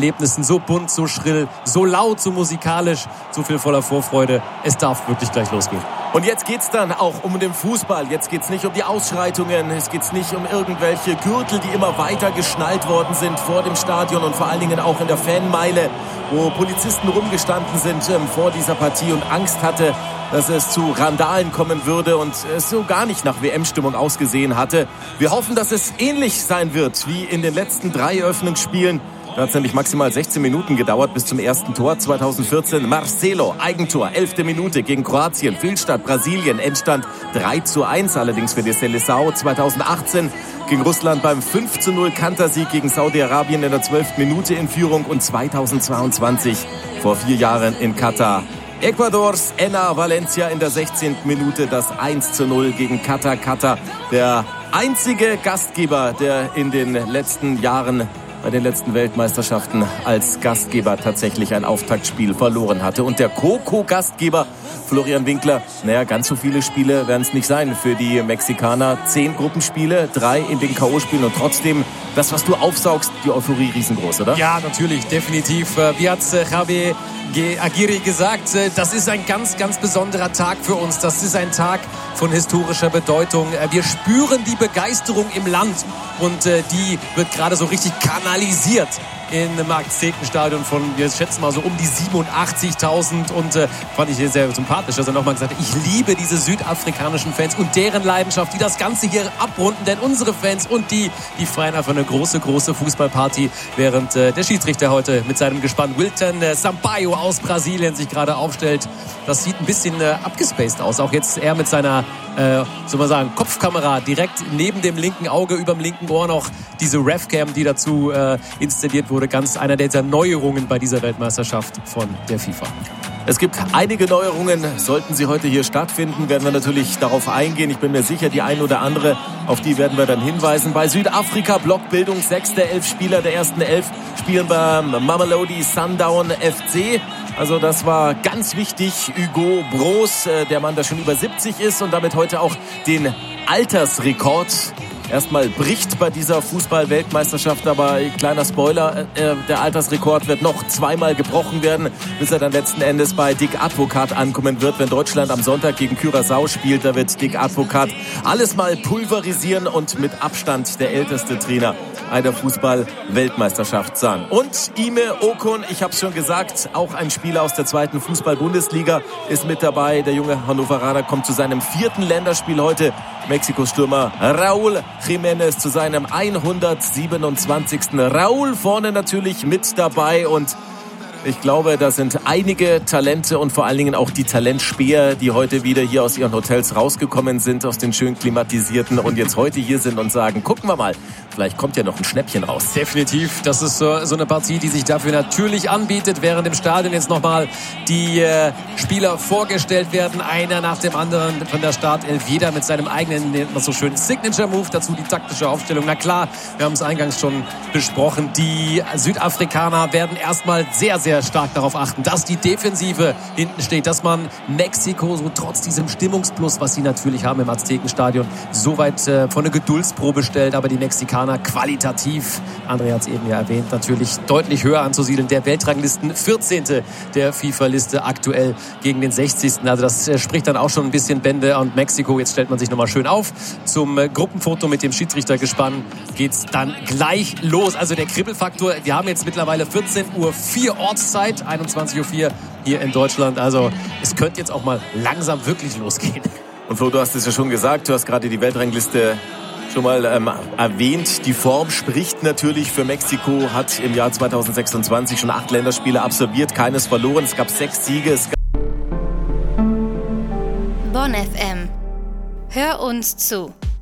Erlebnissen, so bunt, so schrill, so laut, so musikalisch, so viel voller Vorfreude. Es darf wirklich gleich losgehen. Und jetzt geht's dann auch um den Fußball. Jetzt geht's nicht um die Ausschreitungen. Es geht's nicht um irgendwelche Gürtel, die immer weiter geschnallt worden sind vor dem Stadion und vor allen Dingen auch in der Fanmeile, wo Polizisten rumgestanden sind vor dieser Partie und Angst hatte, dass es zu Randalen kommen würde und es so gar nicht nach WM-Stimmung ausgesehen hatte. Wir hoffen, dass es ähnlich sein wird wie in den letzten 3 Eröffnungsspielen. Da hat es nämlich maximal 16 Minuten gedauert bis zum ersten Tor 2014. Marcelo, Eigentor, 11. Minute gegen Kroatien, Fehlstart Brasilien, Endstand 3:1 allerdings für die Seleção. 2018 gegen Russland beim 5:0 Kantersieg gegen Saudi-Arabien in der 12. Minute in Führung und 2022 vor 4 Jahren in Katar. Ecuadors Enner Valencia in der 16. Minute das 1:0 gegen Katar. Katar, der einzige Gastgeber, der in den letzten Jahren bei den letzten Weltmeisterschaften als Gastgeber tatsächlich ein Auftaktspiel verloren hatte. Und der Co-Gastgeber Florian Winkler, ganz so viele Spiele werden es nicht sein für die Mexikaner. 10 Gruppenspiele, 3 in den K.O.-Spielen und trotzdem, das, was du aufsaugst, die Euphorie riesengroß, oder? Ja, natürlich, definitiv. Wie hat Javier Aguirre gesagt, das ist ein ganz, ganz besonderer Tag für uns. Das ist ein Tag von historischer Bedeutung. Wir spüren die Begeisterung im Land und die wird gerade so richtig kanalisiert im Mark-Zeken-Stadion von, wir schätzen mal so um die 87.000 und fand ich sehr sympathisch, dass er nochmal gesagt hat, ich liebe diese südafrikanischen Fans und deren Leidenschaft, die das Ganze hier abrunden, denn unsere Fans und die feiern einfach eine große, große Fußballparty, während der Schiedsrichter heute mit seinem Gespann Wilton Sampaio aus Brasilien sich gerade aufstellt. Das sieht ein bisschen abgespaced aus, auch jetzt er mit seiner soll man sagen, Kopfkamera direkt neben dem linken Auge, überm linken Ohr noch diese Revcam, die dazu installiert wurde. Ganz einer dieser Neuerungen bei dieser Weltmeisterschaft von der FIFA. Es gibt einige Neuerungen, sollten sie heute hier stattfinden, werden wir natürlich darauf eingehen. Ich bin mir sicher, die ein oder andere, auf die werden wir dann hinweisen. Bei Südafrika, Blockbildung, 6 der 11 Spieler der ersten 11 spielen beim Mamelodi Sundown FC. Also das war ganz wichtig. Hugo Broos, der Mann, der schon über 70 ist und damit heute auch den Altersrekord erstmal bricht bei dieser Fußball-Weltmeisterschaft. Aber kleiner Spoiler, der Altersrekord wird noch 2-mal gebrochen werden, bis er dann letzten Endes bei Dick Advocaat ankommen wird. Wenn Deutschland am Sonntag gegen Curaçao spielt, da wird Dick Advocaat alles mal pulverisieren und mit Abstand der älteste Trainer einer Fußball-Weltmeisterschaft sein. Und Ime Okun, ich habe es schon gesagt, auch ein Spieler aus der 2. Fußball-Bundesliga ist mit dabei. Der junge Hannoveraner kommt zu seinem 4. Länderspiel heute. Mexikos Stürmer Raúl Jiménez zu seinem 127. Raúl vorne natürlich mit dabei und ich glaube, da sind einige Talente und vor allen Dingen auch die Talentspäher, die heute wieder hier aus ihren Hotels rausgekommen sind, aus den schön klimatisierten und jetzt heute hier sind und sagen, gucken wir mal, vielleicht kommt ja noch ein Schnäppchen raus. Definitiv, das ist so eine Partie, die sich dafür natürlich anbietet, während im Stadion jetzt nochmal die Spieler vorgestellt werden, einer nach dem anderen von der Startelf, jeder mit seinem eigenen, nennt man so schön, Signature-Move, dazu die taktische Aufstellung. Na klar, wir haben es eingangs schon besprochen, die Südafrikaner werden erstmal sehr, sehr stark darauf achten, dass die Defensive hinten steht, dass man Mexiko so trotz diesem Stimmungsplus, was sie natürlich haben im Aztekenstadion, so weit vor eine Geduldsprobe stellt, aber die Mexikaner qualitativ, André hat es eben ja erwähnt, natürlich deutlich höher anzusiedeln, der Weltranglisten 14. der FIFA-Liste aktuell gegen den 60. Also das spricht dann auch schon ein bisschen Bände und Mexiko, jetzt stellt man sich nochmal schön auf. Zum Gruppenfoto mit dem Schiedsrichtergespann geht's dann gleich los. Also der Kribbelfaktor, wir haben jetzt mittlerweile 14:04 Uhr Ortszeit, 21:04 Uhr hier in Deutschland. Also es könnte jetzt auch mal langsam wirklich losgehen. Und Flo, du hast es ja schon gesagt, du hast gerade die Weltrangliste schon mal erwähnt. Die Form spricht natürlich für Mexiko, hat im Jahr 2026 schon 8 Länderspiele absolviert, keines verloren. Es gab 6 Siege. Bonn FM. Hör uns zu.